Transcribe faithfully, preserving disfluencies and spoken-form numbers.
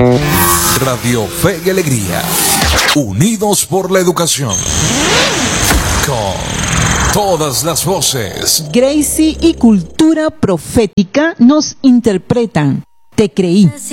Radio Fe y Alegría, unidos por la educación. Con todas las voces. Gracie y Cultura Profética nos interpretan Te Creí.